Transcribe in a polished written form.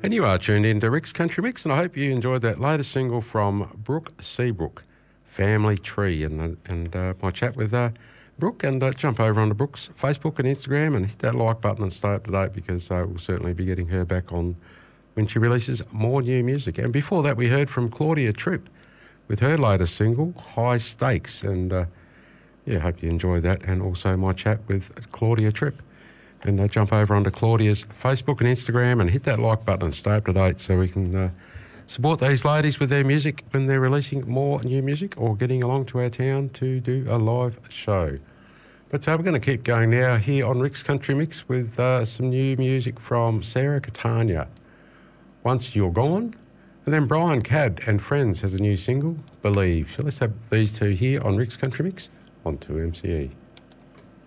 And you are tuned in to Rick's Country Mix, and I hope you enjoyed that latest single from Brooke Seabrook, Family Tree, and my chat with Brooke. And jump over onto Brooke's Facebook and Instagram and hit that like button and stay up to date, because we'll certainly be getting her back on when she releases more new music. And before that, we heard from Claudia Tripp with her latest single, High Stakes. And hope you enjoy that, and also my chat with Claudia Tripp. And jump over onto Claudia's Facebook and Instagram and hit that like button and stay up to date, so we can support these ladies with their music when they're releasing more new music or getting along to our town to do a live show. But we're going to keep going now here on Rick's Country Mix with some new music from Sarah Catania, Once You're Gone. And then Brian Cadd and Friends has a new single, Believe. So let's have these two here on Rick's Country Mix on 2MCE.